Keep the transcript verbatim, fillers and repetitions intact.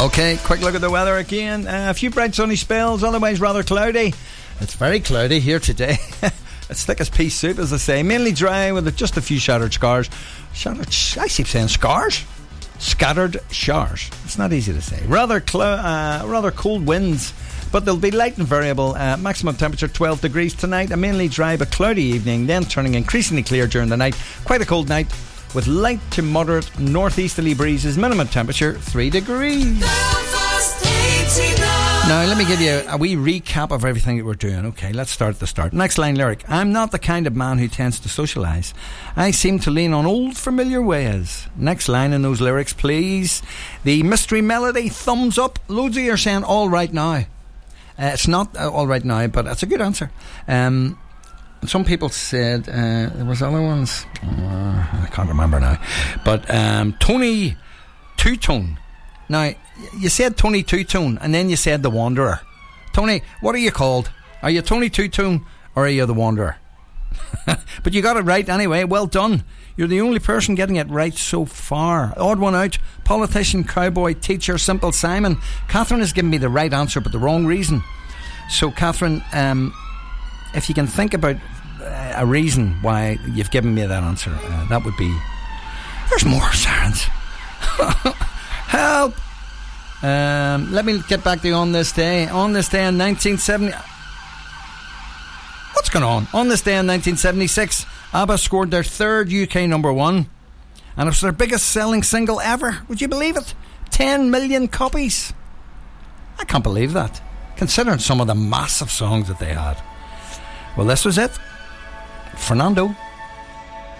Okay, quick look at the weather again. Uh, a few bright sunny spells, otherwise rather cloudy. It's very cloudy here today. It's thick as pea soup, as I say. Mainly dry with just a few shattered scars. Shattered, I keep saying scars. Scattered showers. It's not easy to say. Rather, cl- uh, rather cold winds, but they'll be light and variable. Uh, maximum temperature twelve degrees tonight. A mainly dry but cloudy evening, then turning increasingly clear during the night. Quite a cold night with light to moderate northeasterly breezes. Minimum temperature three degrees. Now, let me give you a wee recap of everything that we're doing. Okay, let's start at the start. Next line lyric. I'm not the kind of man who tends to socialise. I seem to lean on old familiar ways. Next line in those lyrics, please. The mystery melody, thumbs up. Loads of you are saying all right now. Uh, it's not uh, all right now, but it's a good answer. Um, some people said, uh, there was other ones. Uh, I can't remember now. But um, Tony Two-Tone. Now, you said Tony Two-Tone and then you said The Wanderer. Tony, what are you called? Are you Tony Two-Tone or are you The Wanderer? But you got it right anyway. Well done. You're the only person getting it right so far. Odd one out. Politician, cowboy, teacher, Simple Simon. Catherine has given me the right answer but the wrong reason. So Catherine, um, if you can think about uh, a reason why you've given me that answer, uh, that would be... There's more sirens. Help! Um, let me get back to you. On this day. On this day in nineteen seventy... What's going on? On this day in nineteen seventy-six, ABBA scored their third U K number one. And it was their biggest selling single ever. Would you believe it? ten million copies. I can't believe that, considering some of the massive songs that they had. Well, this was it. Fernando.